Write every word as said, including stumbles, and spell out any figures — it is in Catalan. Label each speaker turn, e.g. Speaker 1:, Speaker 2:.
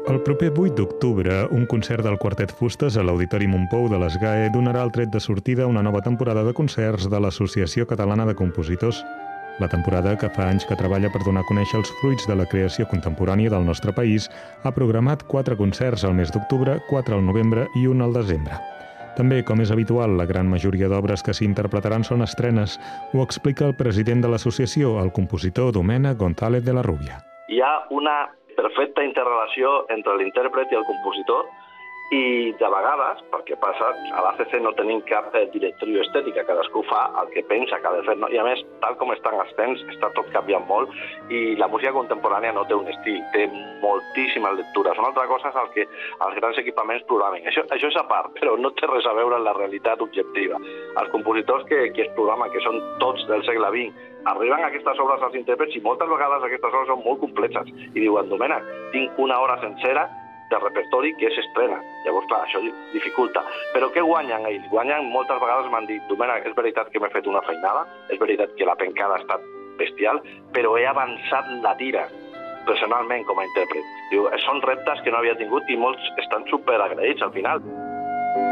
Speaker 1: El proper vuit d'octubre, un concert del Quartet Fustes a l'Auditori Montpou de l'Esgae donarà el tret de sortida a una nova temporada de concerts de l'Associació Catalana de Compositors. La temporada, que fa anys que treballa per donar a conèixer els fruits de la creació contemporània del nostre país, ha programat quatre concerts al mes d'octubre, quatre al novembre i un al desembre. També, com és habitual, la gran majoria d'obres que s'hi interpretaran són estrenes. Ho explica el president de l'associació, el compositor Domènec González de la Rubia.
Speaker 2: Hi ha una perfecta interrelació entre l'intèrpret i el compositor i de vegades, perquè passa, a l'A C C no tenim cap directriu estètica, cadascú fa el que pensa que ha de fer, no? I a més, tal com estan els temps, està tot canviant molt i la música contemporània no té un estil, té moltíssimes lectures. Una altra cosa és el que els grans equipaments programen. Això, això és a part, però no té res a veure amb la realitat objectiva. Els compositors que, que es programen, que són tots del segle vint, arriben a aquestes obres als intèrprets i moltes vegades aquestes obres són molt complexes i diuen, Domènec, tinc una hora sencera de repertori que s'estrena. Llavors, clar, això dificulta. Però què guanyen ells? Guanyen, moltes vegades m'han dit, Domènec, és veritat que m'he fet una feinada, és veritat que la pencada ha estat bestial, però he avançat la tira personalment com a intèrpret. Diu, són reptes que no havia tingut i molts estan superagraïts al final.